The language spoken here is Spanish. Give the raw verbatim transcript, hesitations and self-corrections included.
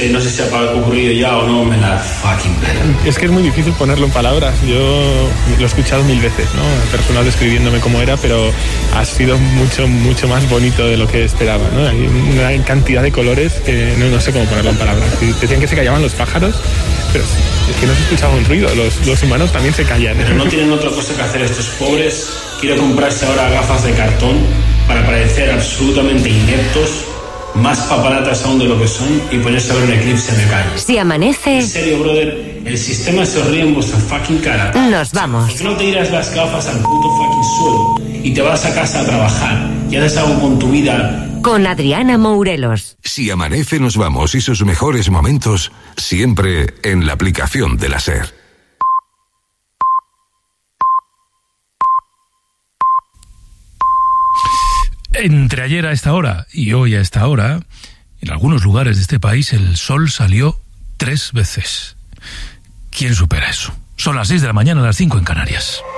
que no sé si ha ocurrido ya o no, me la fucking pela. Es que es muy difícil ponerlo en palabras. Yo lo he escuchado mil veces, ¿no? Personas describiéndome cómo era, pero ha sido mucho, mucho más bonito de lo que esperaba, ¿no? Hay una cantidad de colores que no, no sé cómo ponerlo en palabras. Decían que se callaban los pájaros, pero es que no se escuchaba un ruido. Los, los humanos también se callan. Pero no tienen otra cosa que hacer estos pobres. Quieren comprarse ahora gafas de cartón para parecer absolutamente ineptos, más papanatas aún de lo que son, y ponerse a ver un eclipse en el calle. Si amanece... En serio, brother, el sistema se ríe en vuestra fucking cara. Nos vamos. ¿Por qué no te tiras las gafas al puto fucking suelo y te vas a casa a trabajar y haces algo con tu vida? Con Adriana Mourelos. Si amanece, nos vamos, y sus mejores momentos siempre en la aplicación de la SER. Entre ayer a esta hora y hoy a esta hora, en algunos lugares de este país el sol salió tres veces. ¿Quién supera eso? Son las seis de la mañana, las cinco en Canarias.